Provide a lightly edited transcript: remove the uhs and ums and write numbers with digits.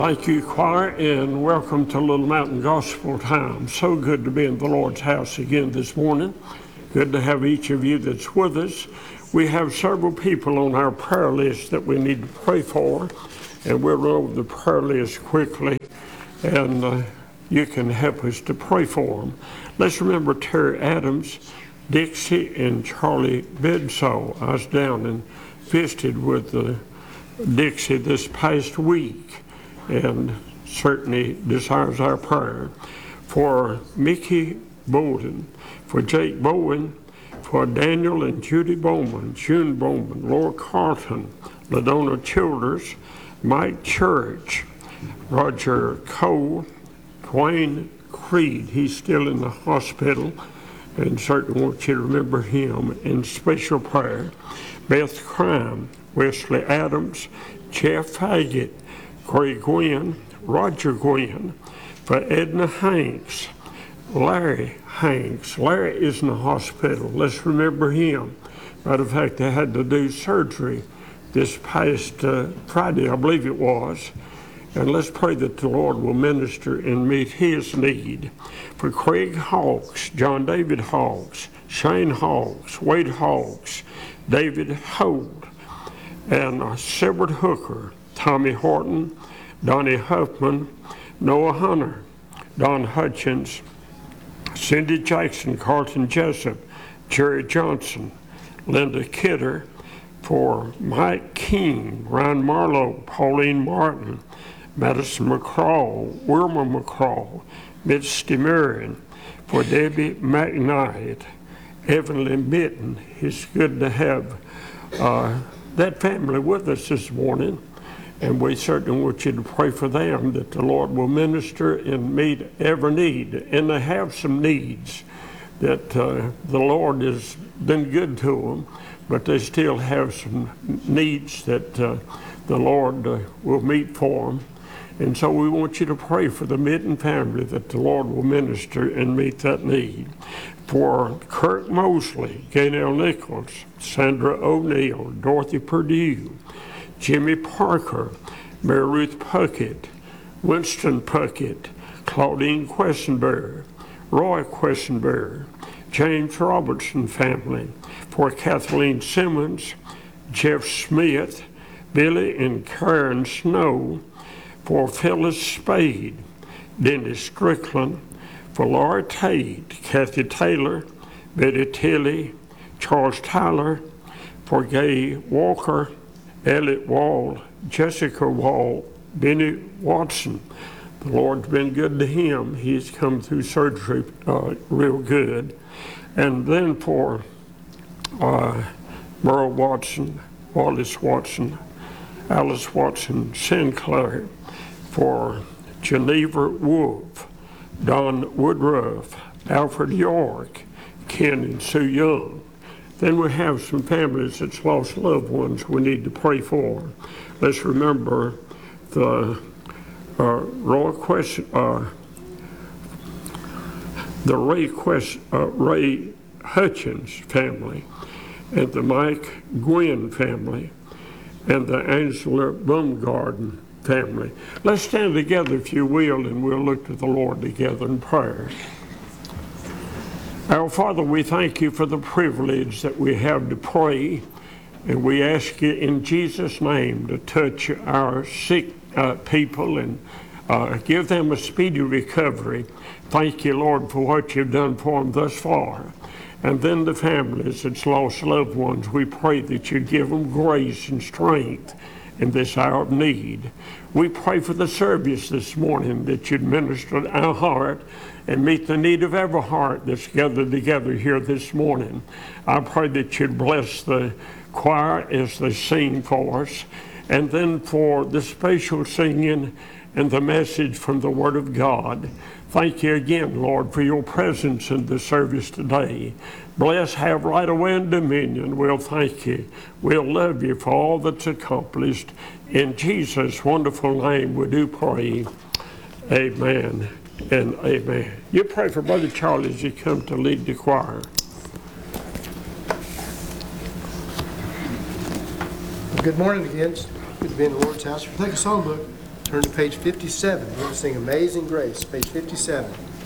Thank you, choir, and welcome to Little Mountain Gospel Time. So good to be in the Lord's house again this morning. Good to have each of you that's with us. We have several people on our prayer list that we need to pray for, and we'll run over the prayer list quickly, and you can help us to pray for them. Let's remember Terry Adams, Dixie, and Charlie Bedsoe. I was down and visited with Dixie this past week, and certainly desires our prayer. For Mickey Bolden, for Jake Bowen, for Daniel and Judy Bowman, June Bowman, Laura Carlton, LaDonna Childers, Mike Church, Roger Cole, Dwayne Creed, he's still in the hospital, and certainly want you to remember him in special prayer. Beth Crime, Wesley Adams, Jeff Faggett, Corey Gwynn, Roger Gwynn, for Edna Hanks, Larry Hanks. Larry is in the hospital. Let's remember him. Matter of fact, they had to do surgery this past Friday, I believe it was. And let's pray that the Lord will minister and meet his need. For Craig Hawks, John David Hawks, Shane Hawks, Wade Hawks, David Holt, and Sebert Hooker, Tommy Horton, Donnie Huffman, Noah Hunter, Don Hutchins, Cindy Jackson, Carlton Jessup, Jerry Johnson, Linda Kidder, for Mike King, Ryan Marlowe, Pauline Martin, Madison McCraw, Wilma McCraw, Mitch Demarion, for Debbie McKnight, Evelyn Mitten. It's good to have that family with us this morning, and we certainly want you to pray for them that the Lord will minister and meet every need. And they have some needs that the Lord has been good to them, but they still have some needs that the Lord will meet for them. And so we want you to pray for the Mitten family that the Lord will minister and meet that need. For Kirk Mosley, Gaynell Nichols, Sandra O'Neill, Dorothy Purdue, Jimmy Parker, Mary Ruth Puckett, Winston Puckett, Claudine Questenberry, Roy Questenberry, James Robertson family. For Kathleen Simmons, Jeff Smith, Billy and Karen Snow, for Phyllis Spade, Dennis Strickland, for Laura Tate, Kathy Taylor, Betty Tilley, Charles Tyler, for Gay Walker, Elliot Wall, Jessica Wall, Benny Watson. The Lord's been good to him. He's come through surgery real good. And then for Merle Watson, Wallace Watson, Alice Watson Sinclair, for Geneva Wolf, Don Woodruff, Alfred York, Ken and Sue Young. Then we have some families that's lost loved ones we need to pray for. Let's remember the Ray Hutchins family, and the Mike Gwynn family, and the Angela Baumgarten family. Let's stand together, if you will, and we'll look to the Lord together in prayer. Our Father, we thank you for the privilege that we have to pray, and we ask you in Jesus' name to touch our sick people and give them a speedy recovery. Thank you, Lord, for what you've done for them thus far. And then the families that's lost loved ones, we pray that you give them grace and strength in this hour of need. We pray for the service this morning, that you'd minister to our heart and meet the need of every heart that's gathered together here this morning. I pray that you'd bless the choir as they sing for us, and then for the special singing and the message from the Word of God. Thank you again, Lord, for your presence in the service today. Bless, have right away and dominion. We'll thank you. We'll love you for all that's accomplished. In Jesus' wonderful name we do pray. Amen and amen. You pray for Brother Charlie as he comes to lead the choir. Good morning again. It's good to be in the Lord's house. If you take a songbook, Turn to page 57. We're going to sing Amazing Grace, page 57.